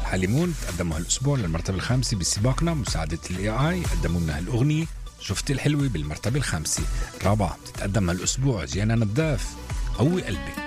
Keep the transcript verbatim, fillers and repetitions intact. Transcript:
حليمون تقدموا هالأسبوع للمرتبة الخامسة بسباقنا مساعدة الاي اي، قدموا لنا هالأغنية شفت الحلوة بالمرتبة الخامسة. الرابعة تتقدم هالأسبوع جيانا نداف قوي قلبك.